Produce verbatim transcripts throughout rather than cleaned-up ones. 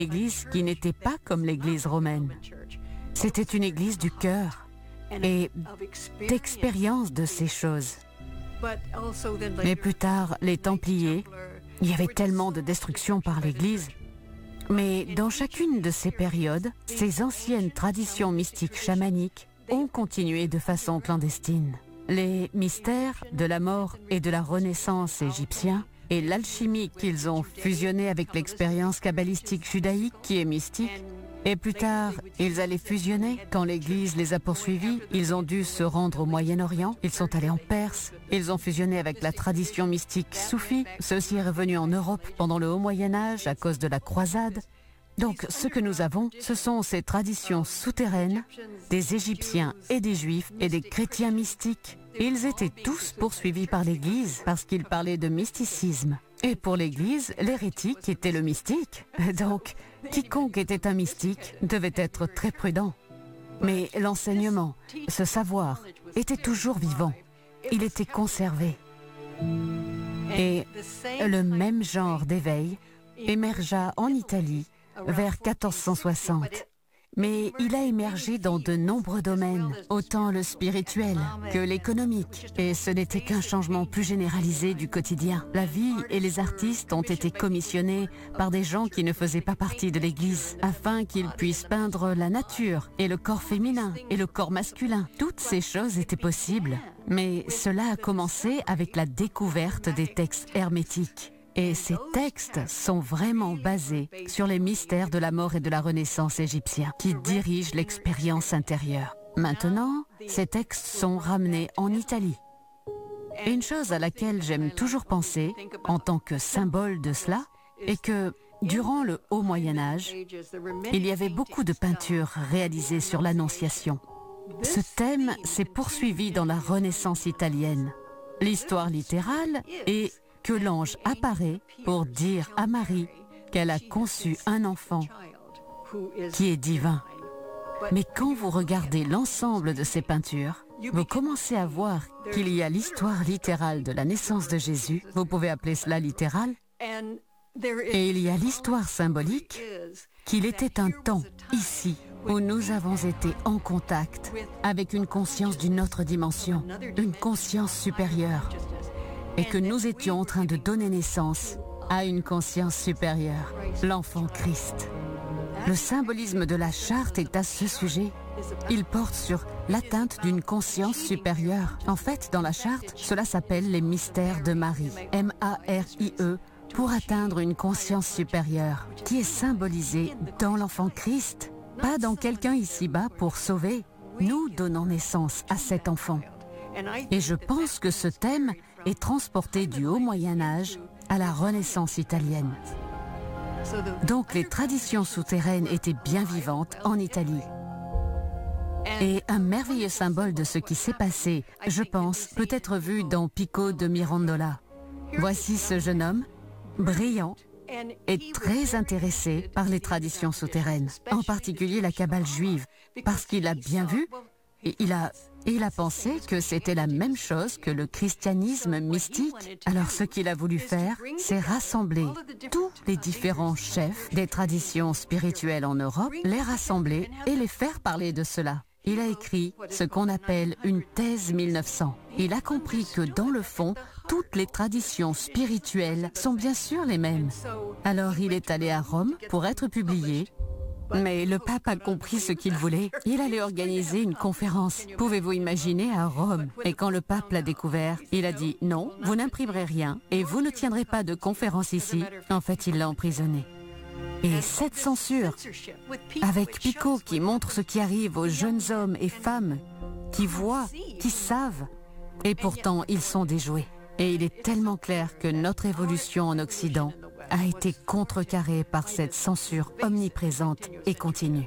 Église qui n'était pas comme l'Église romaine. C'était une Église du cœur et d'expérience de ces choses. Mais plus tard, les Templiers, il y avait tellement de destruction par l'Église. Mais dans chacune de ces périodes, ces anciennes traditions mystiques chamaniques ont continué de façon clandestine. Les mystères de la mort et de la renaissance égyptiens et l'alchimie qu'ils ont fusionné avec l'expérience kabbalistique judaïque qui est mystique. Et plus tard, ils allaient fusionner. Quand l'Église les a poursuivis, ils ont dû se rendre au Moyen-Orient. Ils sont allés en Perse. Ils ont fusionné avec la tradition mystique soufie. Ceci est revenu en Europe pendant le Haut Moyen-Âge à cause de la croisade. Donc, ce que nous avons, ce sont ces traditions souterraines des Égyptiens et des Juifs et des chrétiens mystiques. Ils étaient tous poursuivis par l'Église parce qu'ils parlaient de mysticisme. Et pour l'Église, l'hérétique était le mystique. Donc, quiconque était un mystique devait être très prudent. Mais l'enseignement, ce savoir, était toujours vivant. Il était conservé. Et le même genre d'éveil émergea en Italie vers quatorze cent soixante. Mais il a émergé dans de nombreux domaines, autant le spirituel que l'économique. Et ce n'était qu'un changement plus généralisé du quotidien. La vie et les artistes ont été commissionnés par des gens qui ne faisaient pas partie de l'Église, afin qu'ils puissent peindre la nature et le corps féminin et le corps masculin. Toutes ces choses étaient possibles. Mais cela a commencé avec la découverte des textes hermétiques. Et ces textes sont vraiment basés sur les mystères de la mort et de la renaissance égyptiens qui dirigent l'expérience intérieure. Maintenant, ces textes sont ramenés en Italie. Et une chose à laquelle j'aime toujours penser, en tant que symbole de cela, est que durant le Haut Moyen-Âge, il y avait beaucoup de peintures réalisées sur l'Annonciation. Ce thème s'est poursuivi dans la Renaissance italienne. L'histoire littérale est que l'ange apparaît pour dire à Marie qu'elle a conçu un enfant qui est divin. Mais quand vous regardez l'ensemble de ces peintures, vous commencez à voir qu'il y a l'histoire littérale de la naissance de Jésus, vous pouvez appeler cela littéral, et il y a l'histoire symbolique qu'il était un temps, ici, où nous avons été en contact avec une conscience d'une autre dimension, une conscience supérieure, et que nous étions en train de donner naissance à une conscience supérieure, l'enfant Christ. Le symbolisme de la charte est à ce sujet. Il porte sur l'atteinte d'une conscience supérieure. En fait, dans la charte, cela s'appelle les mystères de Marie, M A R I E, pour atteindre une conscience supérieure, qui est symbolisée dans l'enfant Christ, pas dans quelqu'un ici-bas pour sauver. Nous donnons naissance à cet enfant. Et je pense que ce thème est transporté du Haut Moyen-Âge à la Renaissance italienne. Donc les traditions souterraines étaient bien vivantes en Italie. Et un merveilleux symbole de ce qui s'est passé, je pense, peut être vu dans Pico de Mirandola. Voici ce jeune homme, brillant et très intéressé par les traditions souterraines, en particulier la Kabbale juive, parce qu'il a bien vu et il a... Et il a pensé que c'était la même chose que le christianisme mystique. Alors ce qu'il a voulu faire, c'est rassembler tous les différents chefs des traditions spirituelles en Europe, les rassembler et les faire parler de cela. Il a écrit ce qu'on appelle une thèse mille neuf cents. Il a compris que dans le fond, toutes les traditions spirituelles sont bien sûr les mêmes. Alors il est allé à Rome pour être publié. Mais le pape a compris ce qu'il voulait. Il allait organiser une conférence. Pouvez-vous imaginer à Rome? Et quand le pape l'a découvert, il a dit « Non, vous n'imprimerez rien et vous ne tiendrez pas de conférence ici. » En fait, il l'a emprisonné. Et cette censure, avec Pico qui montre ce qui arrive aux jeunes hommes et femmes qui voient, qui savent, et pourtant ils sont déjoués. Et il est tellement clair que notre évolution en Occident a été contrecarrée par cette censure omniprésente et continue.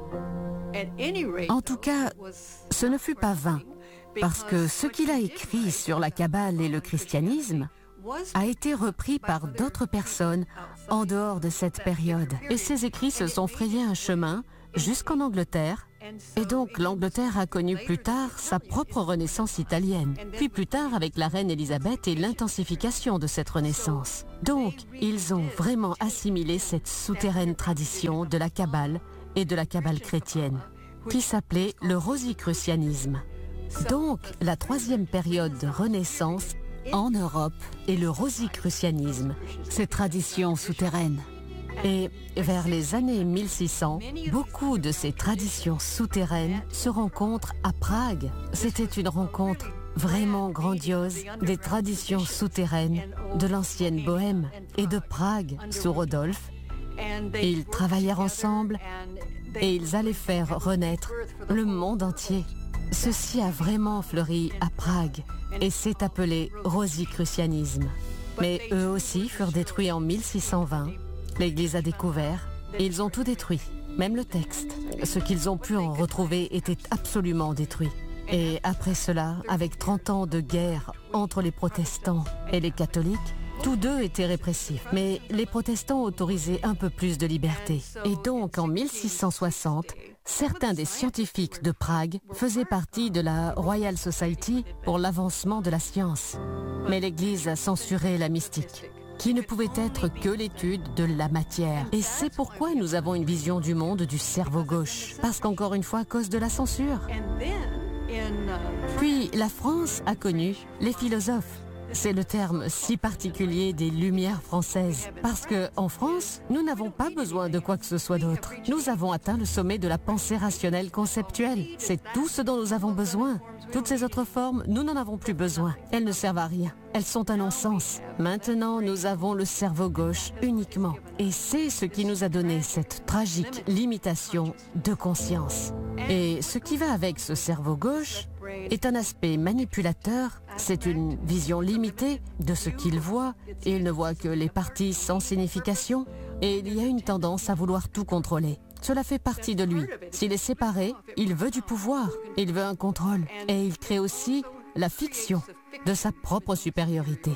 En tout cas, ce ne fut pas vain, parce que ce qu'il a écrit sur la Kabbale et le christianisme a été repris par d'autres personnes en dehors de cette période. Et ces écrits se sont frayés un chemin jusqu'en Angleterre Et donc l'Angleterre a connu plus tard sa propre renaissance italienne, puis plus tard avec la reine Élisabeth et l'intensification de cette renaissance. Donc, ils ont vraiment assimilé cette souterraine tradition de la Kabbale et de la Kabbale chrétienne, qui s'appelait le rosicrucianisme. Donc, la troisième période de renaissance en Europe est le rosicrucianisme, cette tradition souterraine. Et vers les années mille six cents, beaucoup de ces traditions souterraines se rencontrent à Prague. C'était une rencontre vraiment grandiose des traditions souterraines de l'ancienne Bohême et de Prague sous Rodolphe. Ils travaillèrent ensemble et ils allaient faire renaître le monde entier. Ceci a vraiment fleuri à Prague et s'est appelé rosicrucianisme. Mais eux aussi furent détruits en mille six cent vingt. L'Église a découvert et ils ont tout détruit, même le texte. Ce qu'ils ont pu en retrouver était absolument détruit. Et après cela, avec trente ans de guerre entre les protestants et les catholiques, tous deux étaient répressifs, mais les protestants autorisaient un peu plus de liberté. Et donc, en mille six cent soixante, certains des scientifiques de Prague faisaient partie de la Royal Society pour l'avancement de la science. Mais l'Église a censuré la mystique, qui ne pouvait être que l'étude de la matière. Et c'est pourquoi nous avons une vision du monde du cerveau gauche. Parce qu'encore une fois, à cause de la censure. Puis, la France a connu les philosophes. C'est le terme si particulier des Lumières françaises. Parce que, en France, nous n'avons pas besoin de quoi que ce soit d'autre. Nous avons atteint le sommet de la pensée rationnelle conceptuelle. C'est tout ce dont nous avons besoin. Toutes ces autres formes, nous n'en avons plus besoin. Elles ne servent à rien. Elles sont un non-sens. Maintenant, nous avons le cerveau gauche uniquement. Et c'est ce qui nous a donné cette tragique limitation de conscience. Et ce qui va avec ce cerveau gauche est un aspect manipulateur. C'est une vision limitée de ce qu'il voit. Et il ne voit que les parties sans signification. Et il y a une tendance à vouloir tout contrôler. Cela fait partie de lui. S'il est séparé, il veut du pouvoir, il veut un contrôle. Et il crée aussi la fiction de sa propre supériorité.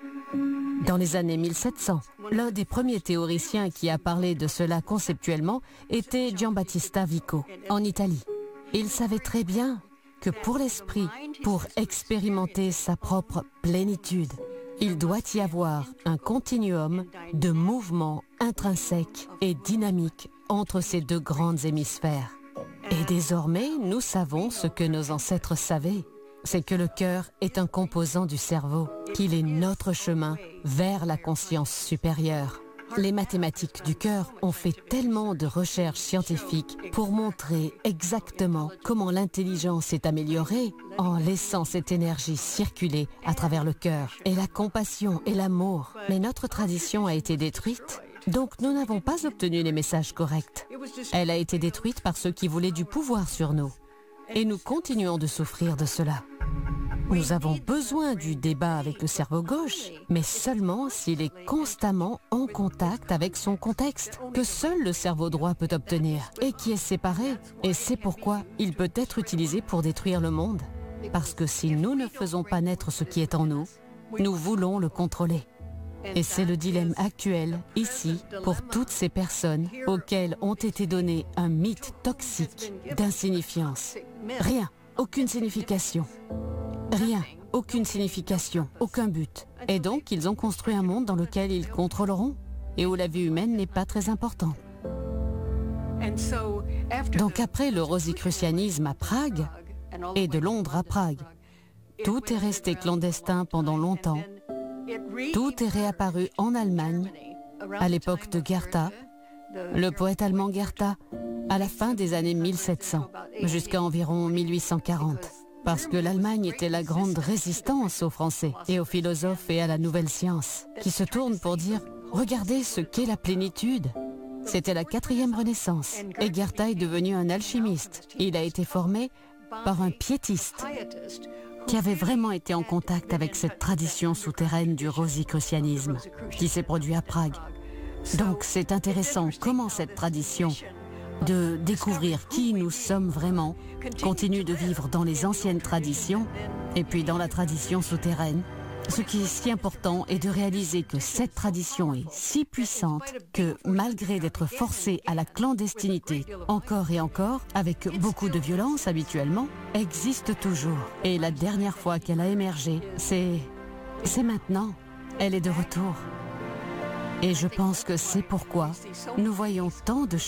Dans les années mille sept cents, l'un des premiers théoriciens qui a parlé de cela conceptuellement était Giambattista Vico, en Italie. Il savait très bien que pour l'esprit, pour expérimenter sa propre plénitude, il doit y avoir un continuum de mouvements intrinsèques et dynamiques entre ces deux grandes hémisphères. Et désormais, nous savons ce que nos ancêtres savaient. C'est que le cœur est un composant du cerveau, qu'il est notre chemin vers la conscience supérieure. Les mathématiques du cœur ont fait tellement de recherches scientifiques pour montrer exactement comment l'intelligence est améliorée en laissant cette énergie circuler à travers le cœur, et la compassion et l'amour. Mais notre tradition a été détruite, donc nous n'avons pas obtenu les messages corrects. Elle a été détruite par ceux qui voulaient du pouvoir sur nous, et nous continuons de souffrir de cela. Nous avons besoin du débat avec le cerveau gauche, mais seulement s'il est constamment en contact avec son contexte, que seul le cerveau droit peut obtenir, et qui est séparé. Et c'est pourquoi il peut être utilisé pour détruire le monde. Parce que si nous ne faisons pas naître ce qui est en nous, nous voulons le contrôler. Et c'est le dilemme actuel, ici, pour toutes ces personnes auxquelles ont été donnés un mythe toxique d'insignifiance. Rien, aucune signification. Rien, aucune signification, aucun but. Et donc, ils ont construit un monde dans lequel ils contrôleront et où la vie humaine n'est pas très importante. Donc après le rosicrucianisme à Prague et de Londres à Prague, tout est resté clandestin pendant longtemps. Tout est réapparu en Allemagne, à l'époque de Goethe, le poète allemand Goethe, à la fin des années mille sept cents, jusqu'à environ mille huit cent quarante. Parce que l'Allemagne était la grande résistance aux Français et aux philosophes et à la nouvelle science, qui se tournent pour dire « Regardez ce qu'est la plénitude ». C'était la quatrième renaissance, et Goethe est devenu un alchimiste. Il a été formé par un piétiste qui avait vraiment été en contact avec cette tradition souterraine du rosicrucianisme qui s'est produit à Prague. Donc c'est intéressant comment cette tradition de découvrir qui nous sommes vraiment continue de vivre dans les anciennes traditions et puis dans la tradition souterraine Ce qui est si important est de réaliser que cette tradition est si puissante que, malgré d'être forcée à la clandestinité encore et encore, avec beaucoup de violence habituellement, existe toujours. Et la dernière fois qu'elle a émergé, c'est... c'est maintenant. Elle est de retour. Et je pense que c'est pourquoi nous voyons tant de